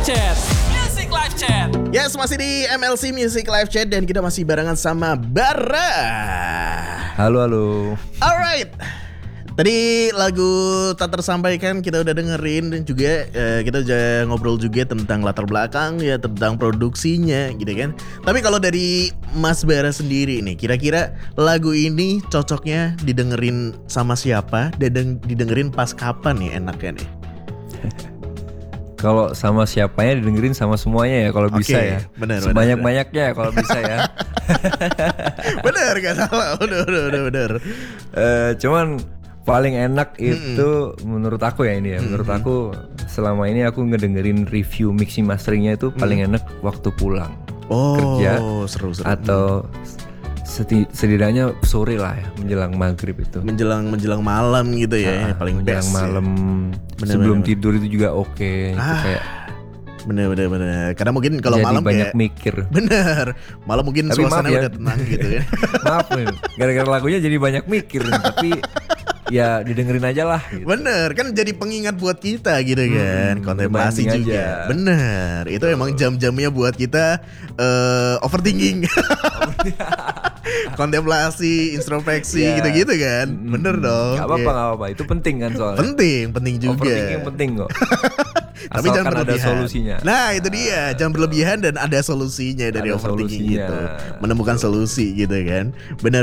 Chat. Music Live Chat. Yes, masih di MLC Music Live Chat dan kita masih barengan sama Bara. Halo. Alright. Tadi lagu tak tersampaikan kita udah dengerin dan juga kita udah ngobrol juga tentang latar belakang ya, tentang produksinya gitu kan. Tapi kalau dari Mas Bara sendiri nih, kira-kira lagu ini cocoknya didengerin sama siapa dan didengerin pas kapan nih enaknya nih? Kalau sama siapanya didengerin sama semuanya ya kalau bisa ya. Bener, sebanyak-banyaknya kalau bisa ya. Bener gak salah, bener. Cuman paling enak itu menurut aku ya ini ya. Menurut aku selama ini aku ngedengerin review mixing masteringnya itu paling enak waktu pulang kerja seru. atau setidaknya sore lah ya, menjelang maghrib itu. Menjelang malam gitu ya, paling menjelang best malam ya. sebelum tidur itu juga oke. Itu kayak bener. Karena mungkin kalau jadi malam banyak kayak mikir. Bener. Malam mungkin Tapi suasana maaf ya. udah tenang gitu ya. Maaf nih, gara-gara lagunya jadi banyak mikir nih, tapi ya didengerin aja lah gitu. Bener, kan jadi pengingat buat kita gitu kan. Kontemplasi reminding juga. aja. Bener. Itu emang jam-jamnya buat kita overthinking. Kontemplasi, introspeksi Ya. gitu-gitu kan. Bener dong. Gak apa-apa, itu penting kan soalnya. Penting juga. Overthinking penting kok. Tapi jangan Asalkan ada berlebihan. solusinya. Nah itu dia, jangan berlebihan dan ada solusinya dari Ada overthinking solusinya. gitu. Menemukan solusi gitu kan. Benar.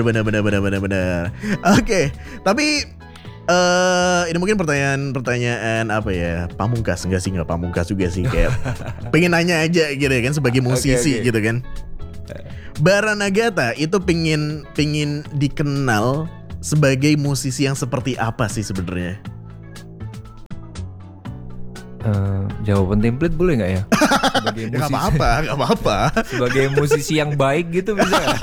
Oke, tapi ini mungkin pertanyaan apa ya? Pamungkas enggak pamungkas juga sih kayak pengen nanya aja gitu ya kan sebagai musisi Oke. gitu kan. Bara Nagata itu pingin dikenal sebagai musisi yang seperti apa sih sebenarnya? Jawaban template boleh nggak ya? Sebagai Ya, Gak apa-apa. sebagai musisi yang baik gitu bisa nggak?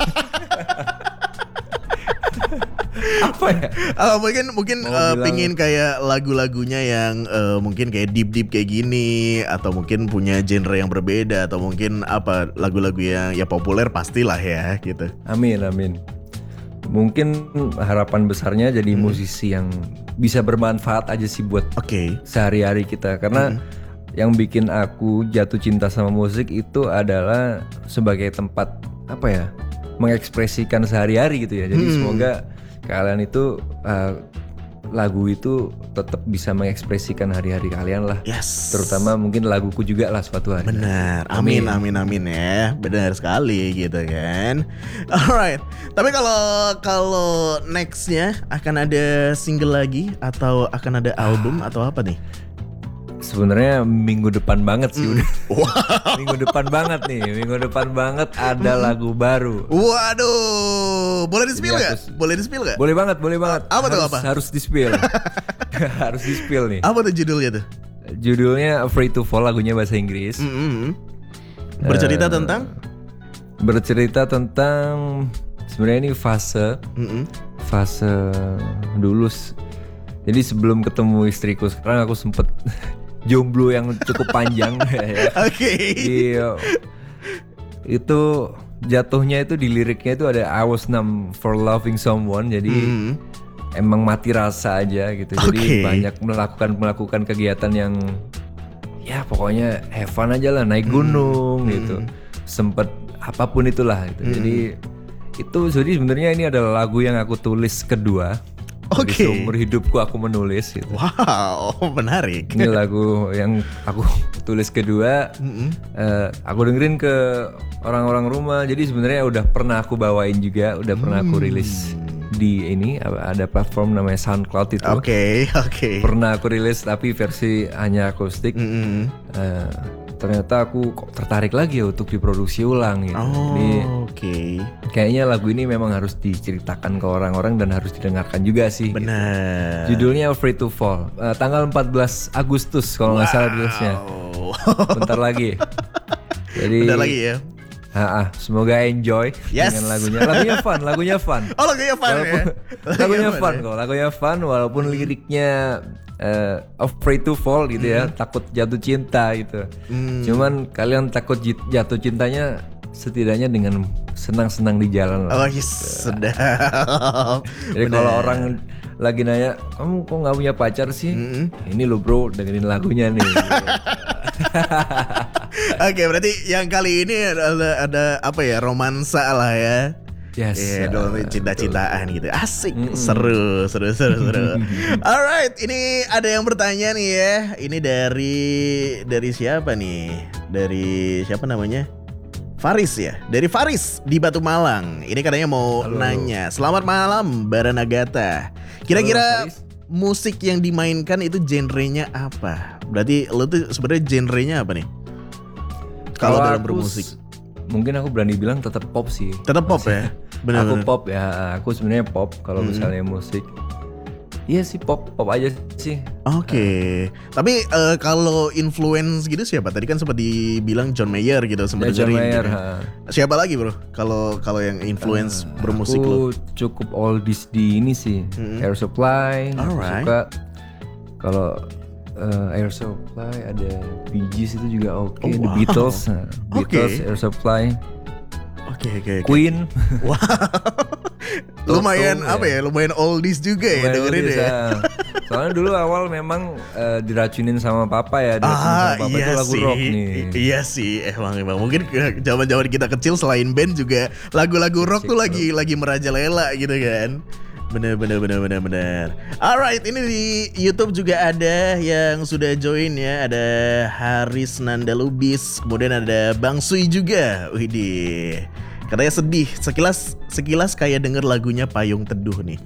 Apa ya? Mungkin Mau bilang- pingin kayak lagu-lagunya yang mungkin kayak deep kayak gini, atau mungkin punya genre yang berbeda, atau mungkin apa lagu-lagu yang ya populer pastilah ya gitu. Amin. Mungkin harapan besarnya jadi musisi yang bisa bermanfaat aja sih buat Oke. sehari-hari kita. Karena yang bikin aku jatuh cinta sama musik itu adalah sebagai tempat apa ya, mengekspresikan sehari-hari gitu ya. Jadi semoga kalian itu lagu itu tetap bisa mengekspresikan hari-hari kalian lah. Yes. Terutama mungkin laguku juga lah suatu hari. Benar. Amin ya. Benar sekali gitu kan. Alright. Tapi kalau nextnya akan ada single lagi atau akan ada album atau apa nih? Sebenarnya minggu depan banget sih udah. Minggu depan banget ada lagu baru. Waduh. Boleh di-spill nggak? Boleh banget. Apa tuh, apa? Harus di-spill. Harus di-spill nih. Apa tuh judulnya tuh? Judulnya Afraid to Fall, lagunya bahasa Inggris. Bercerita tentang? Bercerita tentang sebenarnya ini fase dulu. Jadi sebelum ketemu istriku sekarang aku sempet jomblo yang cukup panjang. Ya. Oke. Iya. Itu jatuhnya itu di liriknya itu ada I was numb for loving someone. Jadi emang mati rasa aja gitu. Jadi banyak melakukan kegiatan yang ya pokoknya have fun aja lah, naik gunung gitu. Sempet apapun itulah gitu. Jadi sebenarnya ini adalah lagu yang aku tulis kedua. Oke. Di seumur hidupku aku menulis gitu. Wow, menarik. Ini lagu yang aku tulis kedua. Aku dengerin ke orang-orang rumah. Jadi sebenarnya udah pernah aku bawain juga, udah pernah aku rilis di ini ada platform namanya SoundCloud itu. Oke. Pernah aku rilis tapi versi hanya akustik. Ternyata aku kok tertarik lagi ya untuk diproduksi ulang gitu. Jadi Oke. kayaknya lagu ini memang harus diceritakan ke orang-orang dan harus didengarkan juga sih. Benar. Judulnya Afraid to Fall. Tanggal 14 Agustus kalau nggak salah rilisnya. Bentar lagi. Jadi Bentar lagi ya. Semoga enjoy Yes. dengan lagunya. Lagunya fun. Oh, lagunya fun ya. Lagunya fun walaupun liriknya Afraid to Fall gitu ya, takut jatuh cinta gitu. Cuman kalian takut jatuh cintanya setidaknya dengan senang-senang di jalan lah. Oh yes, sedap. Jadi kalau orang lagi nanya, kamu kok nggak punya pacar sih? Ini lo bro, dengerin lagunya nih. Oke, berarti yang kali ini ada apa ya, romansa lah ya. Yes. Dalam cinta-cintaan gitu. Asik, seru. Alright, ini ada yang bertanya nih ya. Ini dari siapa nih? Dari siapa namanya? Faris ya. Dari Faris di Batu Malang. Ini katanya mau nanya. Selamat malam, Baranagata. Kira-kira musik yang dimainkan itu genrenya apa? Berarti lo tuh sebenarnya genrenya apa nih? Kalau dalam bermusik. Mungkin aku berani bilang tetap pop sih. Tetap pop ya? Bener. Aku pop ya, aku sebenarnya pop kalau misalnya musik. Iya sih pop aja sih. Oke. Tapi kalau influence gitu siapa? Tadi kan sempat dibilang John Mayer gitu, sempat John dengerin Mayer. Gitu. Siapa lagi bro? Kalau yang influence bermusik aku lo? cukup oldies di ini sih. Air Supply. Alright. Suka. Kalau Air Supply ada Bee Gees itu juga oke. The Beatles, Beatles, Air Supply. Oke. Queen. Wow. Lumayan apa ya? Lumayan oldies juga ya dengerin ya. Soalnya dulu awal memang diracunin sama papa ya. Diracunin sama papa iya itu lagu sih. rock nih. Iya sih, emang mungkin zaman-zaman kita kecil selain band juga lagu-lagu rock tuh lagi merajalela gitu kan. Bener. Alright, ini di YouTube juga ada yang sudah join ya. Ada Haris Nandalubis, kemudian ada Bang Sui juga. Widih, katanya sedih. Sekilas kayak denger lagunya Payung Teduh nih.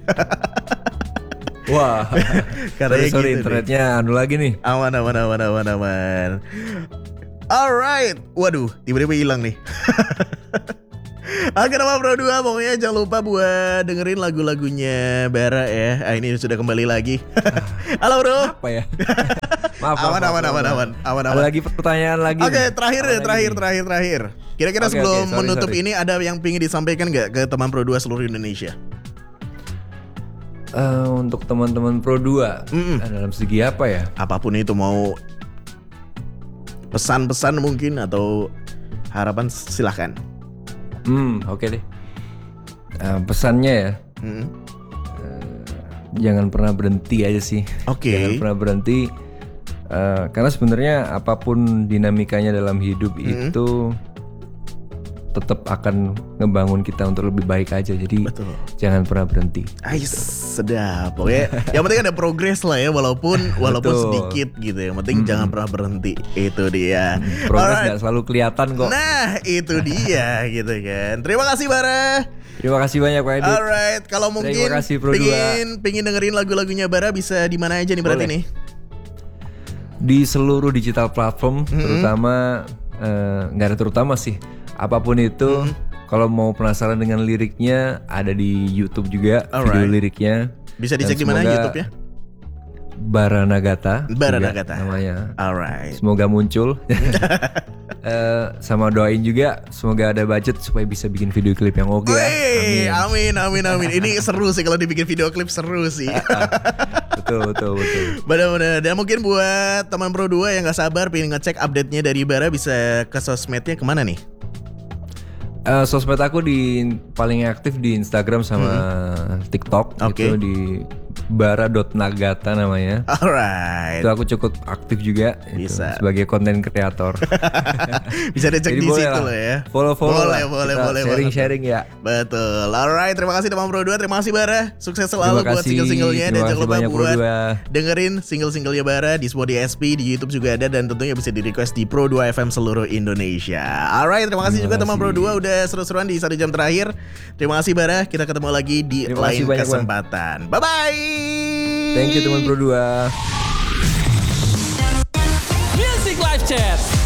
Wah, katanya sorry gitu internetnya anu lagi nih. Aman. Alright, waduh, tiba-tiba hilang nih. Oke, nama Pro 2 pokoknya jangan lupa buat dengerin lagu-lagunya Bara ya. Ini sudah kembali lagi. Halo bro. Apa ya? Maaf. Aman. Ada lagi pertanyaan lagi. Oke, terakhir. Kira-kira sebelum menutup ini ada yang pingin disampaikan nggak ke teman Pro 2 seluruh Indonesia? Untuk teman-teman Pro 2 dalam segi apa ya? Apapun itu, mau pesan-pesan mungkin atau harapan, silahkan. Oke deh. Pesannya ya, jangan pernah berhenti aja sih. Oke. Jangan pernah berhenti, karena sebenarnya apapun dinamikanya dalam hidup itu tetap akan ngebangun kita untuk lebih baik aja. Jadi jangan pernah berhenti. Ais, sedap. Pokoknya yang penting ada progres lah ya, walaupun sedikit gitu. Yang penting jangan pernah berhenti. Itu dia. Progres gak selalu kelihatan kok. Nah, itu dia gitu kan. Terima kasih Bara. Terima kasih banyak Pak Edit. Alright, kalau mungkin pingin dengerin lagu-lagunya Bara, bisa di mana aja nih berarti nih? Di seluruh digital platform, terutama nggak ada terutama sih. Apapun itu, kalau mau penasaran dengan liriknya, ada di YouTube juga. Video liriknya. Bisa dicek di mana YouTube ya? Baranagata namanya. Alright. Semoga muncul. Sama doain juga semoga ada budget supaya bisa bikin video klip yang oke. Amin. Ini seru sih kalau dibikin video klip, seru sih. Betul. Benar-benar. Dan mungkin buat teman Pro 2 yang gak sabar pengen ngecek update-nya dari Bara, bisa ke sosmednya kemana nih? Sosmed aku paling aktif di Instagram sama TikTok. Itu di bara.nagata namanya. Alright. Itu aku cukup aktif juga. Bisa. Itu, sebagai konten kreator. Bisa dicek di situ loh ya. Follow. Boleh. Sharing ya. Betul. Alright, terima kasih teman Pro 2. Terima kasih Bara. Sukses selalu buat single-singlenya. Dan jangan lupa buat dengerin single-singlenya Bara di Spotify, SP, di YouTube juga ada. Dan tentunya bisa di request di Pro 2 FM seluruh Indonesia. Alright, terima kasih juga teman Pro 2 udah seru-seruan di 1 jam terakhir. Terima kasih Bara. Kita ketemu lagi di lain kesempatan. Bye-bye. Thank you teman Pro 2. Music Live Chat.